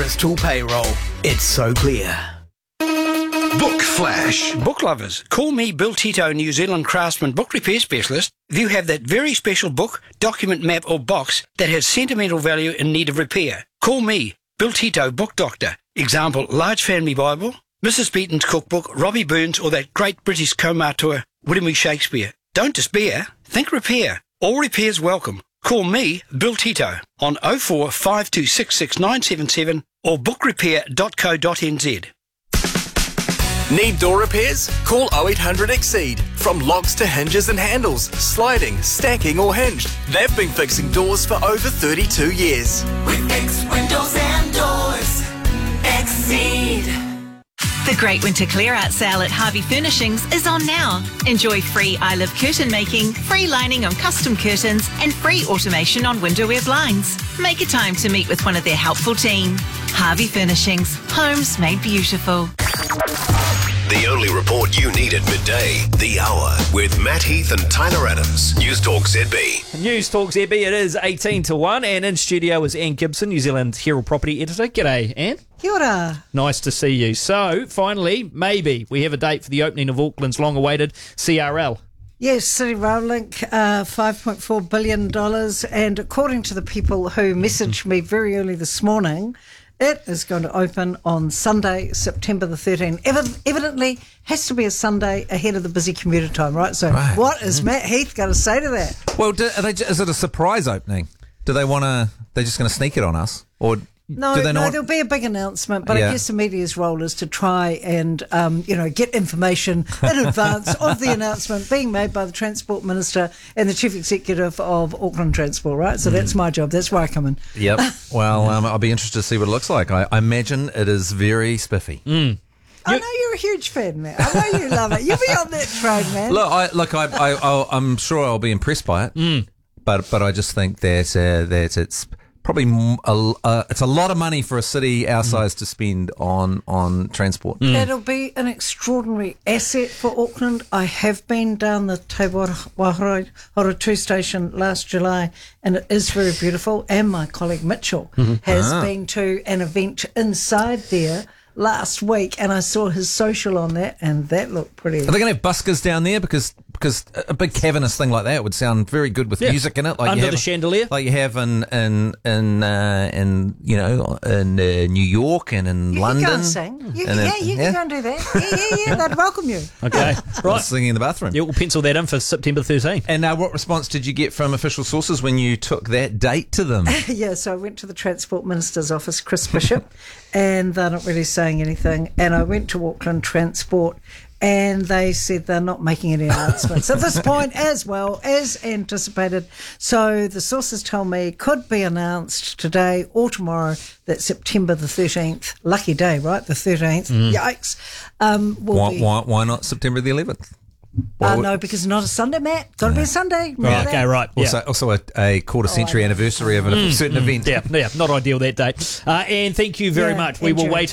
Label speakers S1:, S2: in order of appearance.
S1: Bristol Payroll. It's so clear.
S2: Book Flash.
S3: Book lovers, call me Bill Tito, New Zealand craftsman book repair specialist. If you have that very special book, document, map or box that has sentimental value in need of repair, call me, Bill Tito, book doctor. Example, Large Family Bible, Mrs. Beaton's cookbook, Robbie Burns or that great British co-auteur, William E. Shakespeare. Don't despair, think repair. All repairs welcome. Call me, Bill Tito, on 04 5266 977 or bookrepair.co.nz.
S4: Need door repairs? Call 0800 Exceed. From locks to hinges and handles, sliding, stacking or hinged, they've been fixing doors for over 32 years.
S5: We fix windows and doors. Exceed.
S6: The Great Winter Clear-Out Sale at Harvey Furnishings is on now. Enjoy free I Love curtain making, free lining on custom curtains and free automation on window wear blinds. Make a time to meet with one of their helpful team. Harvey Furnishings. Homes made beautiful.
S2: The only report you need at midday. The Hour with Matt Heath and Tyler Adams. News Talk ZB.
S7: News Talk ZB, it is 18 to 1, and in studio is Anne Gibson, New Zealand Herald Property Editor. G'day, Anne.
S8: Kia ora.
S7: Nice to see you. So, finally, maybe, we have a date for the opening of Auckland's long-awaited CRL.
S8: Yes, City Rail Link, $5.4 billion, and according to the people who messaged me very early this morning, it is going to open on Sunday, September the 13th. Evidently, has to be a Sunday ahead of the busy commuter time, right? So what is Matt Heath going to say to that?
S9: Well, is it a surprise opening? Do they want to... They're just going to sneak it on us? Or
S8: No,
S9: do they not?
S8: There'll be a big announcement, but I guess the media's role is to try and, get information in advance of the announcement being made by the Transport Minister and the Chief Executive of Auckland Transport, right? So that's my job. That's where I come in.
S9: Yep. Well, I'll be interested to see what it looks like. I imagine it is very spiffy.
S8: I know you're a huge fan, man. I know you love it. You'll be on that train, man.
S9: Look, I'm sure I'll be impressed by it. But I just think that it's probably it's a lot of money for a city our size to spend on transport.
S8: It'll be an extraordinary asset for Auckland. I have been down the Te Waihoretu station last July, and it is very beautiful. And my colleague Mitchell has been to an event inside there last week, and I saw his social on that, and that looked pretty.
S9: Are they going to have buskers down there? Because a big cavernous thing like that would sound very good with music in it, like
S7: under the chandelier,
S9: like you have in New York and in London.
S8: You can go and sing. You can go and do that. Yeah, they'd welcome you.
S7: Okay, right.
S9: Singing in the bathroom.
S7: Yeah, we'll pencil that in for September 13th.
S9: And what response did you get from official sources when you took that date to them?
S8: So I went to the Transport Minister's office, Chris Bishop, and they're not really saying anything. And I went to Auckland Transport, and they said they're not making any announcements at this point, as well as anticipated. So the sources tell me could be announced today or tomorrow that September the 13th, lucky day, right? The 13th, yikes.
S9: Why not September the 11th?
S8: No, because it's not a Sunday, Matt. Got to be a Sunday.
S7: Right, okay, right.
S9: Also a quarter century anniversary of a certain event.
S7: Yeah, not ideal that day. And thank you very much. We will wait